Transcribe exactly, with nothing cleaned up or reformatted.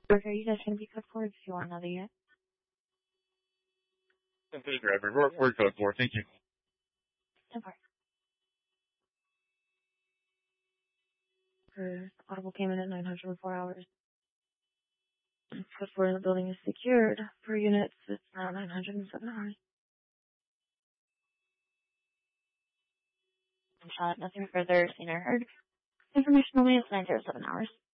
Okay, you guys going to be code four if you want another yet? ten three driver, we're, we're code four, thank you. ten four. For audible payment at nine hundred four hours. Code four in the building is secured. Per units, it's now nine hundred seven hours. Shot, nothing further seen or heard. Information only is nine zero seven hours.